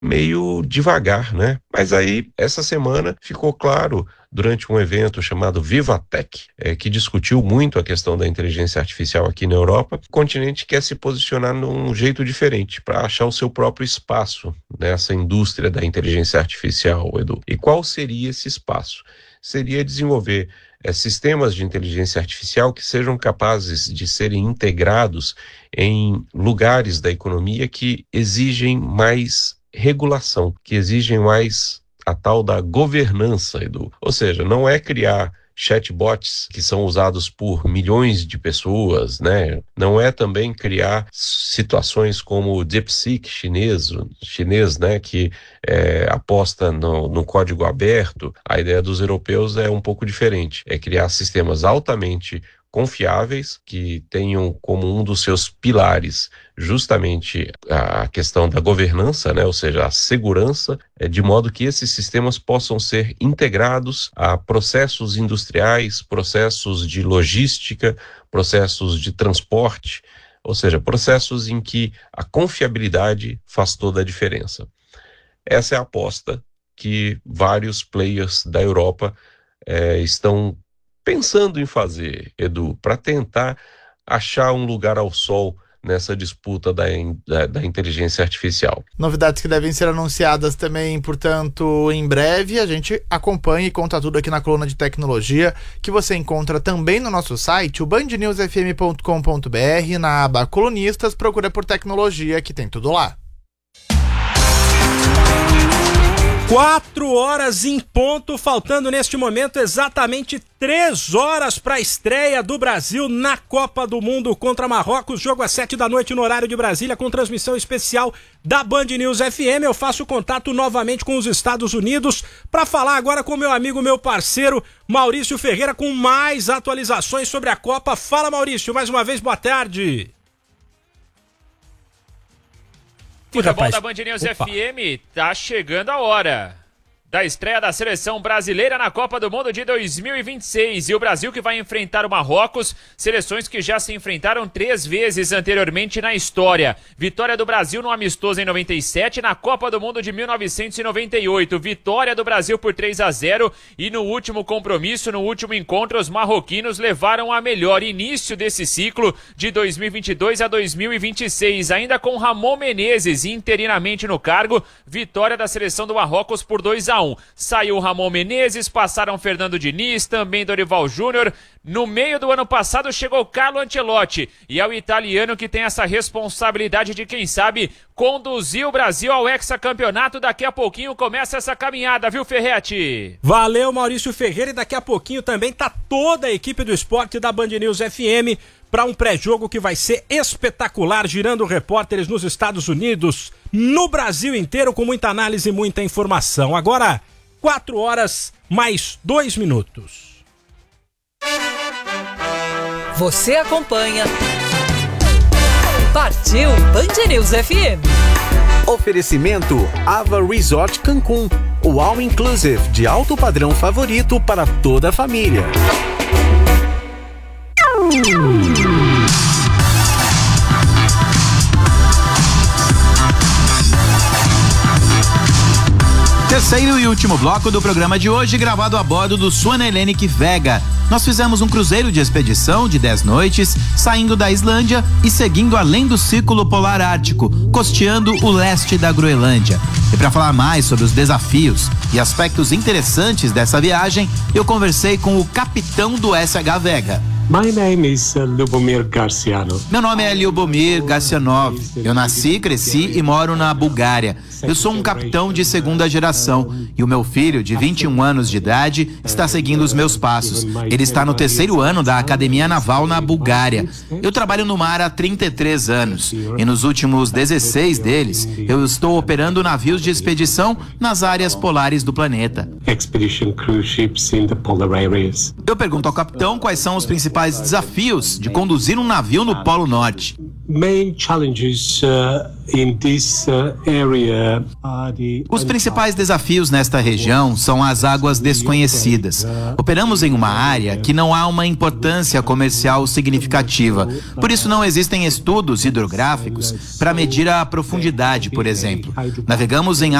meio devagar, né? Mas aí, essa semana, ficou claro, durante um evento chamado Vivatech, que discutiu muito a questão da inteligência artificial aqui na Europa, o continente quer se posicionar num jeito diferente, para achar o seu próprio espaço nessa indústria da inteligência artificial, Edu. E qual seria esse espaço? Seria desenvolver sistemas de inteligência artificial que sejam capazes de serem integrados em lugares da economia que exigem mais regulação, que exigem mais a tal da governança, Edu. Ou seja, não é criar chatbots que são usados por milhões de pessoas, né? Não é também criar situações como o DeepSeek chinês, né? Que aposta no código aberto. A ideia dos europeus é um pouco diferente. É criar sistemas altamente confiáveis, que tenham como um dos seus pilares justamente a questão da governança, né? Ou seja, a segurança, de modo que esses sistemas possam ser integrados a processos industriais, processos de logística, processos de transporte, ou seja, processos em que a confiabilidade faz toda a diferença. Essa é a aposta que vários players da Europa estão pensando em fazer, Edu, para tentar achar um lugar ao sol nessa disputa da inteligência artificial. Novidades que devem ser anunciadas também, portanto, em breve. A gente acompanha e conta tudo aqui na coluna de tecnologia, que você encontra também no nosso site, o bandnewsfm.com.br, na aba colunistas, procura por tecnologia, que tem tudo lá. 4 horas em ponto, faltando neste momento exatamente 3 horas para a estreia do Brasil na Copa do Mundo contra Marrocos. Jogo às 7 da noite no horário de Brasília, com transmissão especial da Band News FM. Eu faço contato novamente com os Estados Unidos para falar agora com meu amigo, meu parceiro Maurício Ferreira, com mais atualizações sobre a Copa. Fala, Maurício, mais uma vez, boa tarde. Futebol da Band News FM, tá chegando a hora da estreia da seleção brasileira na Copa do Mundo de 2026. E o Brasil que vai enfrentar o Marrocos, seleções que já se enfrentaram 3 vezes anteriormente na história. Vitória do Brasil no amistoso em 97, na Copa do Mundo de 1998. Vitória do Brasil por 3-0 e no último compromisso, no último encontro, os marroquinos levaram a melhor. Início desse ciclo de 2022 a 2026, ainda com Ramon Menezes interinamente no cargo. Vitória da seleção do Marrocos por 2-1. Saiu Ramon Menezes, passaram Fernando Diniz, também Dorival Júnior. No meio do ano passado chegou Carlo Ancelotti, e é o italiano que tem essa responsabilidade de, quem sabe, conduzir o Brasil ao hexacampeonato. Daqui a pouquinho começa essa caminhada, viu, Ferretti? Valeu, Maurício Ferreira, e daqui a pouquinho também tá toda a equipe do esporte da Band News FM para um pré-jogo que vai ser espetacular, girando repórteres nos Estados Unidos, no Brasil inteiro, com muita análise e muita informação. Agora, 4 horas mais 2 minutos. Você acompanha Partiu Band News FM. Oferecimento Ava Resort Cancún, o All Inclusive de alto padrão favorito para toda a família. Terceiro e último bloco do programa de hoje, gravado a bordo do Swan Hellenic Vega. Nós fizemos um cruzeiro de expedição de 10 noites, saindo da Islândia e seguindo além do Círculo Polar Ártico, costeando o leste da Groenlândia. E para falar mais sobre os desafios e aspectos interessantes dessa viagem, eu conversei com o capitão do SH Vega. My name is Lubomir Garciano. Meu nome é Lyubomir Garcianov. Eu nasci, cresci e moro na Bulgária. Eu sou um capitão de segunda geração e o meu filho, de 21 anos de idade, está seguindo os meus passos. Ele está no 3º ano da Academia Naval na Bulgária. Eu trabalho no mar há 33 anos e nos últimos 16 deles eu estou operando navios de expedição nas áreas polares do planeta. Expedition cruise ships in the polar areas. Eu pergunto ao capitão quais são os principais desafios de conduzir um navio no Polo Norte. main challenges in this area are the... Os principais desafios nesta região são as águas desconhecidas. Operamos em uma área que não há uma importância comercial significativa. Por isso não existem estudos hidrográficos para medir a profundidade, por exemplo. Navegamos em